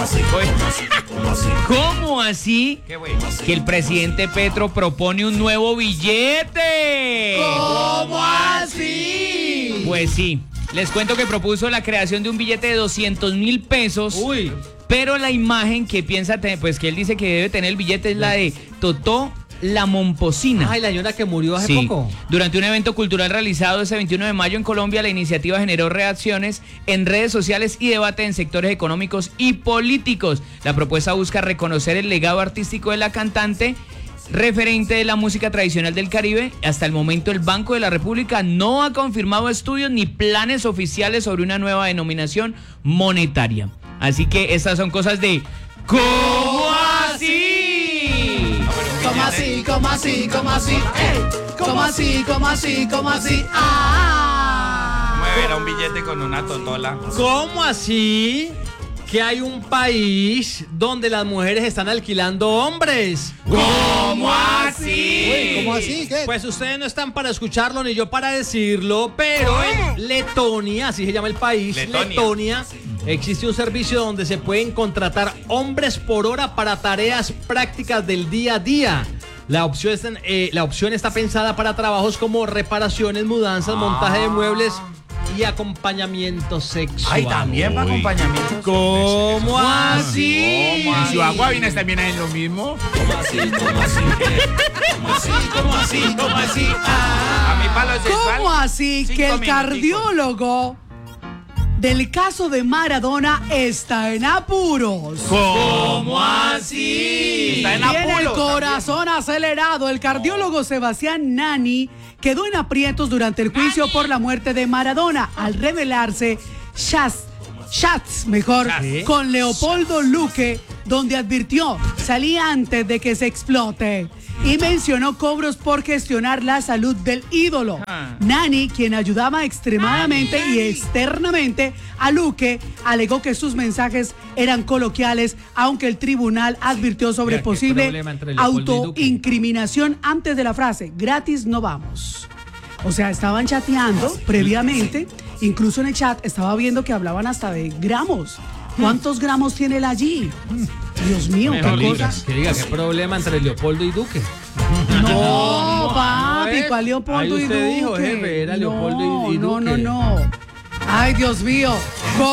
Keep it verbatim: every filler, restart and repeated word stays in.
así? ¿Cómo así? ¿Cómo así? ¿Qué güey? Que el presidente Petro propone un nuevo billete. ¿Cómo así? Pues sí, les cuento que propuso la creación de un billete de doscientos mil pesos. Uy. Pero la imagen que piensa tener, pues que él dice que debe tener el billete es la de Totó la Momposina. Ay, la señora que murió hace Sí. poco. Durante un evento cultural realizado ese veintiuno de mayo en Colombia, la iniciativa generó reacciones en redes sociales y debate en sectores económicos y políticos. La propuesta busca reconocer el legado artístico de la cantante, referente de la música tradicional del Caribe. Hasta el momento el Banco de la República no ha confirmado estudios ni planes oficiales sobre una nueva denominación monetaria. Así que estas son cosas de ¿cómo así? ¿Cómo así? ¿Cómo así? ¿Cómo así? ¡Ey! ¿Cómo así? ¿Cómo así? ¿Cómo así? ¡Ah! Era un billete con una totola. ¿Cómo así que hay un país donde las mujeres están alquilando hombres? ¿Cómo así? Uy, ¿cómo así? ¿Qué? Pues ustedes no están para escucharlo ni yo para decirlo, pero en Letonia, así se llama el país, Letonia. Letonia, existe un servicio donde se pueden contratar hombres por hora para tareas prácticas del día a día. La opción, está, eh, la opción está pensada para trabajos como reparaciones, mudanzas, montaje de muebles y acompañamiento sexual. Ay, también para acompañamiento. ¿Cómo así? ¿Cómo ¿Y así? su agua viene también en lo mismo? ¿Cómo así? ¿Cómo así? ¿Cómo así? ¿Cómo así? ¿Cómo así? Ah. A mí para lo sexual. ¿Cómo así cinco que el minuticos. cardiólogo del caso de Maradona está en apuros? ¿Cómo así? Está en Tiene el apuros corazón acelerado. El cardiólogo Sebastián Nani quedó en aprietos durante el juicio por la muerte de Maradona al revelarse chats, chats mejor, ¿Qué? con Leopoldo Luque, donde advirtió salí antes de que se explote y mencionó cobros por gestionar la salud del ídolo. Ah. Nani, quien ayudaba extremadamente y externamente a Luque, alegó que sus mensajes eran coloquiales, aunque el tribunal advirtió sobre Mira, qué posible problema entre Leopoldo y Duque. autoincriminación antes de la frase, gratis no vamos. O sea, estaban chateando previamente, incluso en el chat estaba viendo que hablaban hasta de gramos. ¿Cuántos gramos tiene él allí? Dios mío, Mejor qué diga, cosa. que diga qué problema entre Leopoldo y Duque. No, papi, ¿eh? ¿cuál Leopoldo Ahí y usted Duque? dijo, jefe, era Leopoldo y- y No, Duque. no, no, no. Ay, Dios mío.